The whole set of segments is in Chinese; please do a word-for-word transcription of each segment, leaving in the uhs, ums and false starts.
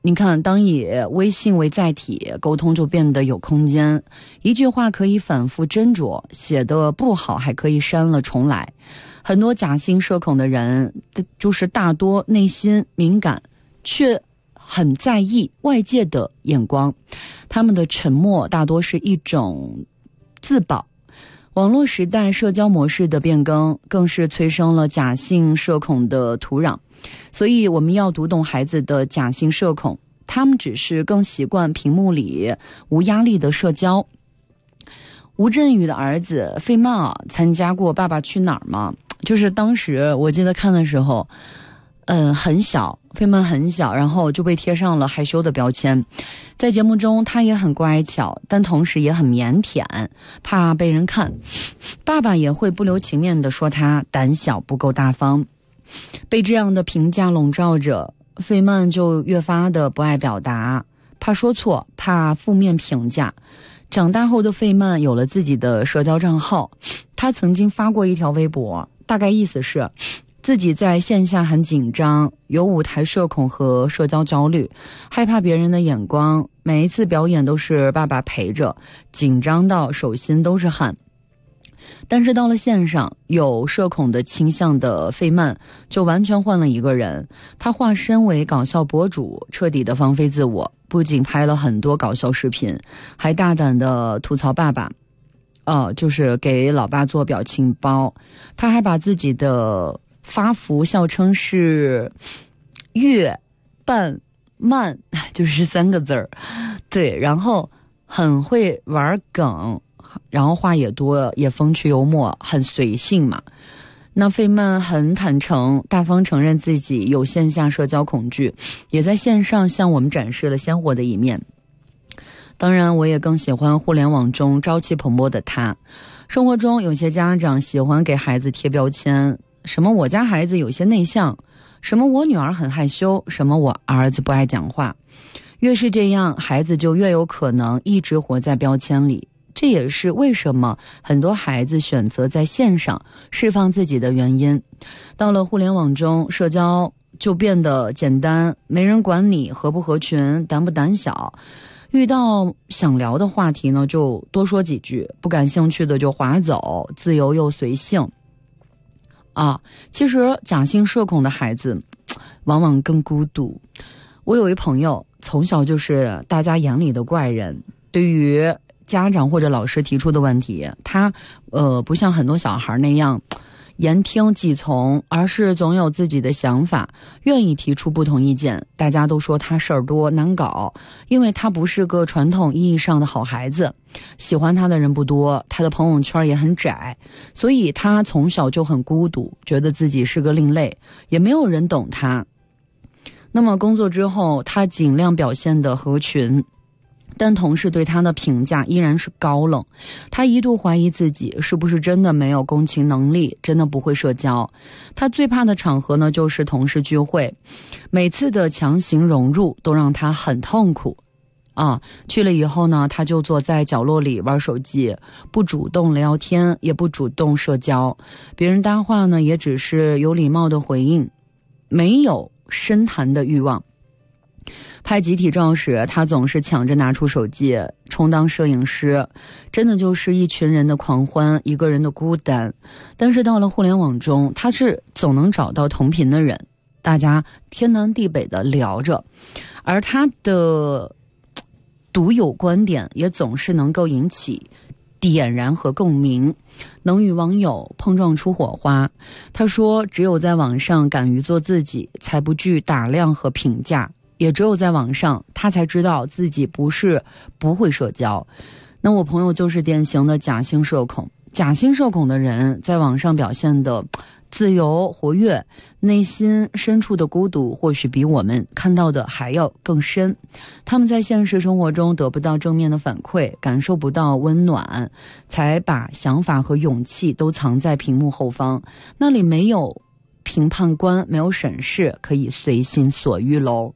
你看，当以微信为载体，沟通就变得有空间。一句话可以反复斟酌，写得不好还可以删了重来。很多假性社恐的人，就是大多内心敏感，却很在意外界的眼光。他们的沉默大多是一种自保。网络时代社交模式的变更，更是催生了假性社恐的土壤。所以我们要读懂孩子的假性社恐，他们只是更习惯屏幕里无压力的社交。吴镇宇的儿子费曼啊，参加过《爸爸去哪儿》吗？就是当时我记得看的时候，嗯、呃，很小，费曼很小，然后就被贴上了害羞的标签。在节目中，他也很乖巧，但同时也很腼腆，怕被人看。爸爸也会不留情面地说他胆小不够大方。被这样的评价笼罩着，费曼就越发的不爱表达，怕说错，怕负面评价。长大后的费曼有了自己的社交账号，他曾经发过一条微博，大概意思是自己在线下很紧张，有舞台社恐和社交焦虑，害怕别人的眼光，每一次表演都是爸爸陪着，紧张到手心都是汗。但是到了线上，有社恐的倾向的费曼就完全换了一个人，他化身为搞笑博主，彻底的放飞自我，不仅拍了很多搞笑视频，还大胆的吐槽爸爸，呃，就是给老爸做表情包。他还把自己的发福笑称是月半慢，就是三个字儿，对，然后很会玩梗，然后话也多，也风趣幽默，很随性嘛。那费曼很坦诚，大方承认自己有线下社交恐惧，也在线上向我们展示了鲜活的一面。当然，我也更喜欢互联网中朝气蓬勃的他。生活中有些家长喜欢给孩子贴标签，什么我家孩子有些内向，什么我女儿很害羞，什么我儿子不爱讲话。越是这样，孩子就越有可能一直活在标签里。这也是为什么很多孩子选择在线上释放自己的原因。到了互联网中，社交就变得简单，没人管你合不合群，胆不胆小。遇到想聊的话题呢，就多说几句，不感兴趣的就划走，自由又随性。啊，其实假性社恐的孩子往往更孤独。我有一朋友，从小就是大家眼里的怪人，对于家长或者老师提出的问题，他呃不像很多小孩那样言听计从，而是总有自己的想法，愿意提出不同意见。大家都说他事儿多难搞，因为他不是个传统意义上的好孩子，喜欢他的人不多，他的朋友圈也很窄，所以他从小就很孤独，觉得自己是个另类，也没有人懂他。那么工作之后，他尽量表现得合群，但同事对他的评价依然是高冷。他一度怀疑自己是不是真的没有共情能力，真的不会社交。他最怕的场合呢，就是同事聚会，每次的强行融入都让他很痛苦啊。去了以后呢，他就坐在角落里玩手机，不主动聊天，也不主动社交，别人搭话呢，也只是有礼貌的回应，没有深谈的欲望。拍集体照时，他总是抢着拿出手机充当摄影师，真的就是一群人的狂欢，一个人的孤单。但是到了互联网中，他是总能找到同频的人，大家天南地北的聊着，而他的独有观点也总是能够引起点燃和共鸣，能与网友碰撞出火花。他说，只有在网上敢于做自己，才不惧打量和评价，也只有在网上，他才知道自己不是不会社交。那我朋友就是典型的假性社恐。假性社恐的人在网上表现的自由活跃，内心深处的孤独或许比我们看到的还要更深。他们在现实生活中得不到正面的反馈，感受不到温暖，才把想法和勇气都藏在屏幕后方，那里没有评判官，没有审视，可以随心所欲喽。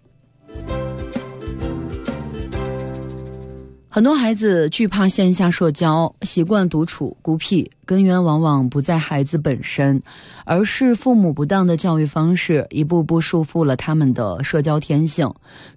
很多孩子惧怕线下社交，习惯独处孤僻，根源往往不在孩子本身，而是父母不当的教育方式一步步束缚了他们的社交天性。